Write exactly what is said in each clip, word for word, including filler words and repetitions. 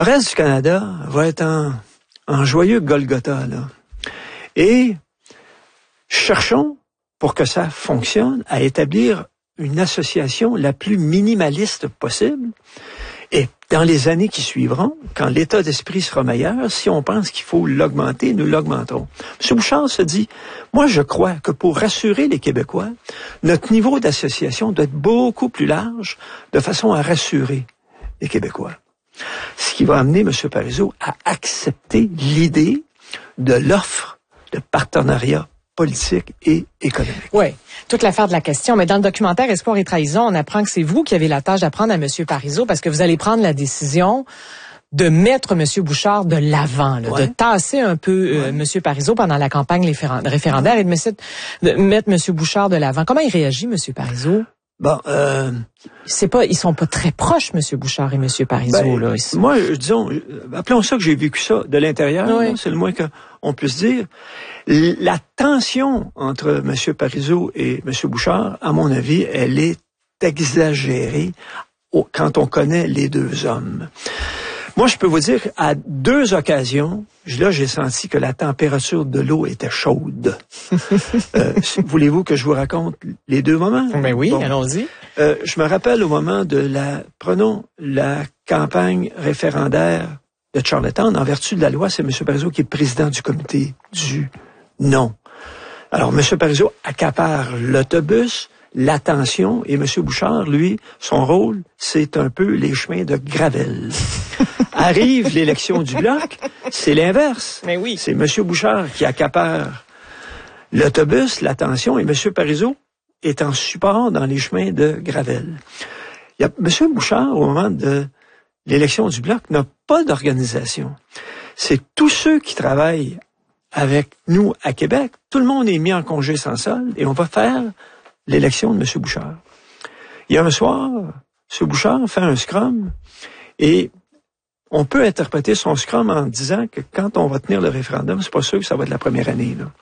Le reste du Canada va être en, en joyeux Golgotha, là. Et cherchons, pour que ça fonctionne, à établir une association la plus minimaliste possible. Et dans les années qui suivront, quand l'état d'esprit sera meilleur, si on pense qu'il faut l'augmenter, nous l'augmenterons. M. Bouchard se dit, moi je crois que pour rassurer les Québécois, notre niveau d'association doit être beaucoup plus large, de façon à rassurer les Québécois. Ce qui va amener M. Parizeau à accepter l'idée de l'offre de partenariat politique et économique. Oui, toute l'affaire de la question. Mais dans le documentaire Espoir et trahison, on apprend que c'est vous qui avez la tâche d'apprendre à M. Parizeau parce que vous allez prendre la décision de mettre M. Bouchard de l'avant, là, ouais. de tasser un peu euh, ouais. M. Parizeau pendant la campagne référendaire ouais. et de, me, de mettre M. Bouchard de l'avant. Comment il réagit, M. Parizeau? Bon, euh... c'est pas, ils sont pas très proches, M. Bouchard et M. Parizeau, ben, là. Moi, disons, appelons ça que j'ai vécu ça de l'intérieur, oui. là, c'est le moins qu'on puisse dire. La tension entre M. Parizeau et M. Bouchard, à mon avis, elle est exagérée quand on connaît les deux hommes. Moi, je peux vous dire, à deux occasions, là, j'ai senti que la température de l'eau était chaude. euh, voulez-vous que je vous raconte les deux moments? Ben oui, bon. allons-y. Euh, je me rappelle au moment de la, prenons la campagne référendaire de Charlottetown, en vertu de la loi, c'est M. Parizeau qui est président du comité du non. Alors, M. Parizeau accapare l'autobus, l'attention, et M. Bouchard, lui, son rôle, c'est un peu les chemins de Gravel. Arrive l'élection du Bloc, c'est l'inverse. Mais oui. C'est M. Bouchard qui accapare l'autobus, l'attention, et M. Parizeau est en support dans les chemins de Gravel. Il y a M. Bouchard, au moment de l'élection du Bloc, n'a pas d'organisation. C'est tous ceux qui travaillent avec nous à Québec. Tout le monde est mis en congé sans solde et on va faire l'élection de M. Bouchard. Il y a un soir, M. Bouchard fait un scrum et on peut interpréter son scrum en disant que quand on va tenir le référendum, c'est pas sûr que ça va être la première année, là.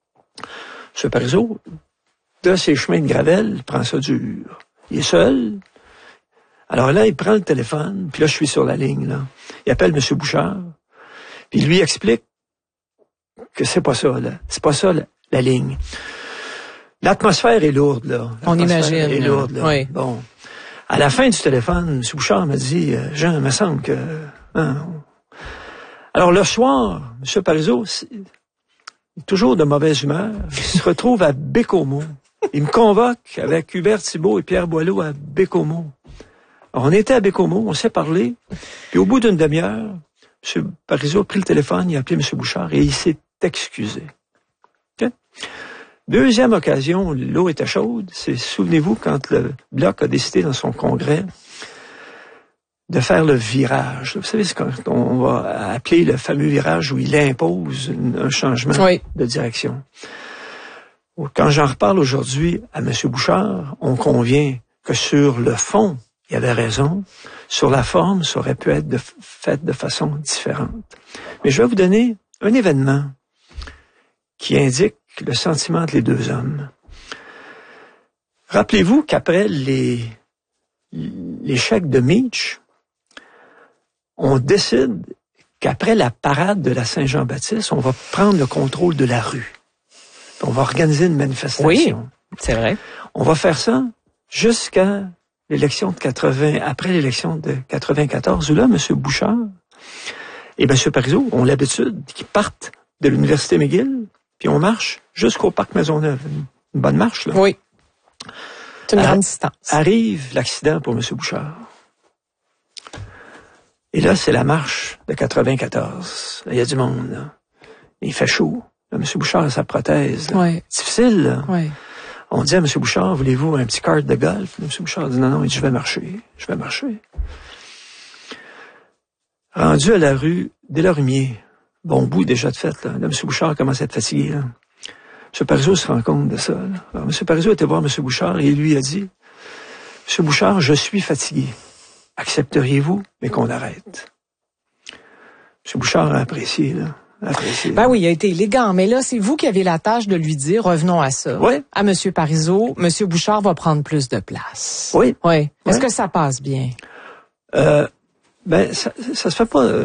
M. Parizeau, de ses chemins de Gravel, prend ça dur. Il est seul. Alors là, il prend le téléphone, puis là, je suis sur la ligne, là. Il appelle M. Bouchard, puis il lui explique que c'est pas ça, là. C'est pas ça, la, la ligne. L'atmosphère est lourde, là. On imagine. est lourde, là. Oui. Bon. À la fin du téléphone, M. Bouchard m'a dit, euh, Jean, il me semble que... Hein, on... Alors, le soir, M. Parizeau, il est toujours de mauvaise humeur. Il se retrouve à Bécomo. Il me convoque avec Hubert Thibault et Pierre Boileau à Bécomo. Alors, on était à Bécomo, on s'est parlé, puis au bout d'une demi-heure, M. Parizeau a pris le téléphone, il a appelé M. Bouchard et il s'est excusé. Okay? Deuxième occasion, l'eau était chaude, c'est, souvenez-vous, quand le Bloc a décidé dans son congrès de faire le virage. Vous savez, c'est quand on va appeler le fameux virage où il impose une, un changement oui. de direction. Quand j'en reparle aujourd'hui à M. Bouchard, on convient que sur le fond, il avait raison. Sur la forme, ça aurait pu être de, fait de façon différente. Mais je vais vous donner un événement qui indique le sentiment entre les deux hommes. Rappelez-vous qu'après les, l'échec de Meach, on décide qu'après la parade de la Saint-Jean-Baptiste, on va prendre le contrôle de la rue. On va organiser une manifestation. Oui, c'est vrai. On va faire ça jusqu'à l'élection de quatre-vingts, après l'élection de quatre-vingt-quatorze, où là, M. Bouchard et M. Parizeau ont l'habitude qu'ils partent de l'Université McGill, puis on marche jusqu'au Parc Maisonneuve. Une bonne marche, là. Oui. C'est une grande distance. Arrive l'accident pour M. Bouchard. Et là, c'est la marche de quatre-vingt-quatorze. Là, il y a du monde, là. Il fait chaud. Là, M. Bouchard a sa prothèse. Là. Oui. Difficile, là. Oui. On dit à M. Bouchard, voulez-vous un petit kart de golf? M. Bouchard dit non, non, il dit, je vais marcher. Je vais marcher. Rendu à la rue Deslarumiers, bon bout déjà de fait, là. Là, M. Bouchard commence à être fatigué, là. M. Parizeau se rend compte de ça, là. Alors, M. Parizeau était voir M. Bouchard et il lui a dit, M. Bouchard, je suis fatigué. Accepteriez-vous, mais qu'on arrête? M. Bouchard a apprécié, là. Apprécié. Ben oui, il a été élégant, mais là, c'est vous qui avez la tâche de lui dire, revenons à ça. Oui. À M. Parizeau, M. Bouchard va prendre plus de place. Oui. Oui. Est-ce oui. que ça passe bien? Euh, Ben, ça, ça se fait pas